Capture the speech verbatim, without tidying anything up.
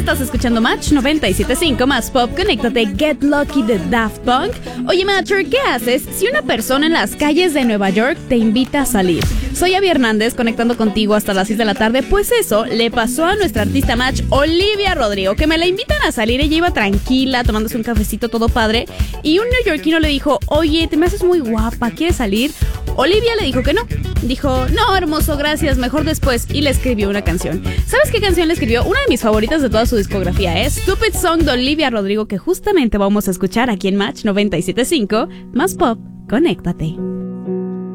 Estás escuchando Match noventa y siete punto cinco más Pop. Conéctate, Get Lucky de Daft Punk. Oye, Matcher, ¿qué haces si una persona en las calles de Nueva York te invita a salir? Soy Abby Hernández, conectando contigo hasta las seis de la tarde. Pues eso le pasó a nuestra artista Match, Olivia Rodrigo, que me la invitan a salir. Ella iba tranquila, tomándose un cafecito, todo padre, y un neoyorquino le dijo: oye, te me haces muy guapa, ¿quieres salir? Olivia le dijo que no. Dijo: no, hermoso, gracias, mejor después. Y le escribió una canción. ¿Sabes qué canción le escribió? Una de mis favoritas de toda su discografía es Stupid Song de Olivia Rodrigo, que justamente vamos a escuchar aquí en Match noventa y siete punto cinco más Pop. Conéctate.